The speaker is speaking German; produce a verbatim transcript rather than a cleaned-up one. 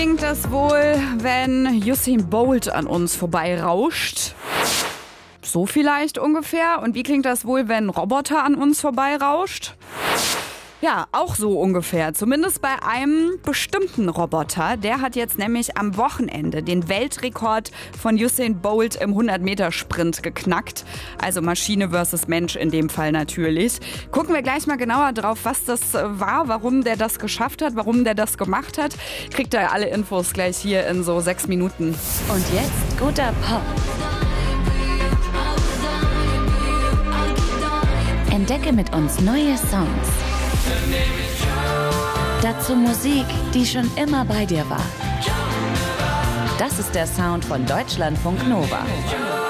Klingt das wohl, wenn Usain Bolt an uns vorbeirauscht? So vielleicht ungefähr. Und wie klingt das wohl, wenn ein Roboter an uns vorbeirauscht? Ja, auch so ungefähr. Zumindest bei einem bestimmten Roboter. Der hat jetzt nämlich am Wochenende den Weltrekord von Usain Bolt im hundert-Meter-Sprint geknackt. Also Maschine versus Mensch in dem Fall natürlich. Gucken wir gleich mal genauer drauf, was das war, warum der das geschafft hat, warum der das gemacht hat. Kriegt ihr alle Infos gleich hier in so sechs Minuten. Und jetzt guter Pop. Entdecke mit uns neue Songs. Dazu Musik, die schon immer bei dir war. Das ist der Sound von Deutschlandfunk Nova.